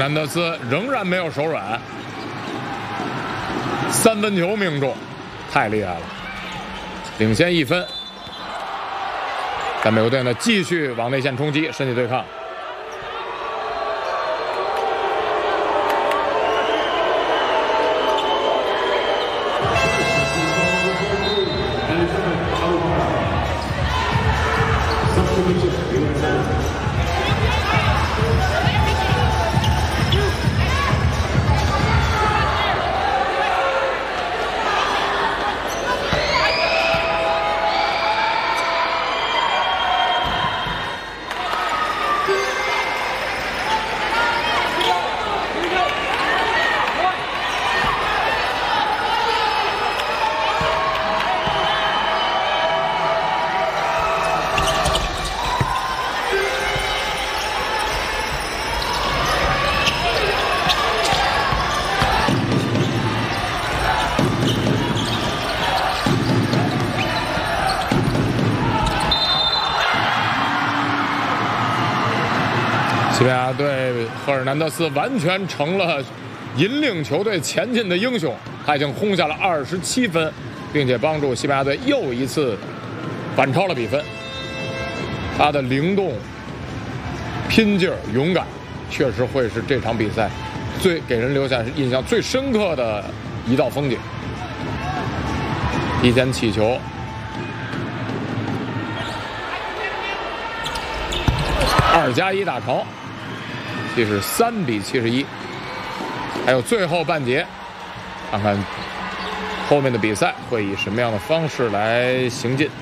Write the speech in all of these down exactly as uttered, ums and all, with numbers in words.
南德斯仍然没有手软，三分球命中，太厉害了，领先一分。但美国队呢继续往内线冲击，身体对抗。西班牙队赫尔南德斯完全成了引领球队前进的英雄，他已经轰下了二十七分，并且帮助西班牙队又一次反超了比分。他的灵动、拼劲儿、勇敢，确实会是这场比赛最给人留下印象最深刻的一道风景。提前起球，二加一打成。这是三比七十一，还有最后半节，看看后面的比赛会以什么样的方式来行进。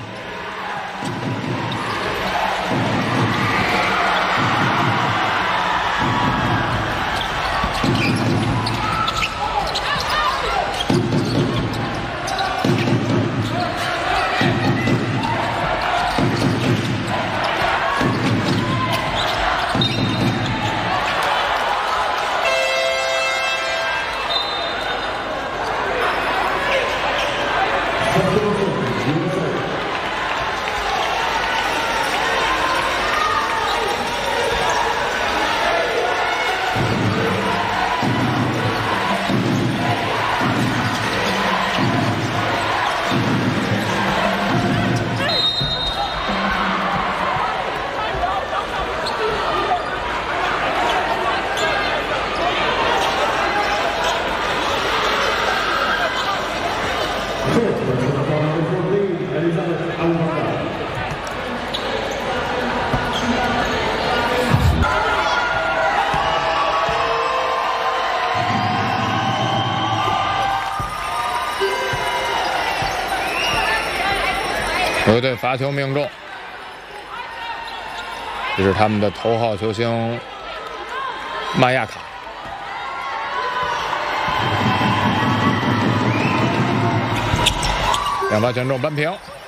球队罚球命中，这是他们的头号球星曼亚卡。两罚全中，扳平。